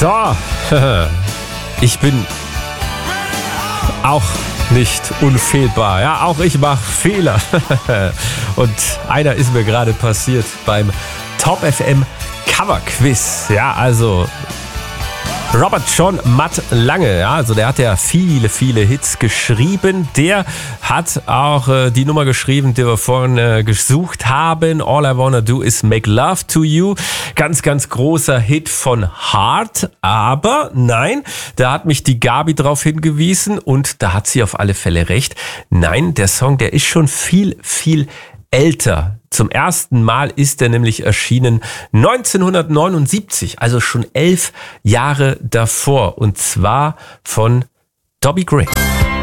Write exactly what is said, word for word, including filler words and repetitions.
So, ich bin auch nicht unfehlbar. Ja, auch ich mache Fehler. Und einer ist mir gerade passiert beim Top F M Cover Quiz. Ja, also Robert John Matt Lange, ja, also der hat ja viele, viele Hits geschrieben. Der hat auch äh, die Nummer geschrieben, die wir vorhin äh, gesucht haben. All I Wanna Do Is Make Love to You. Ganz, ganz großer Hit von Heart. Aber nein, da hat mich die Gabi drauf hingewiesen und da hat sie auf alle Fälle recht. Nein, der Song, der ist schon viel, viel älter. Zum ersten Mal ist er nämlich erschienen neunzehnhundertneunundsiebzig, also schon elf Jahre davor, und zwar von Dobby Gray.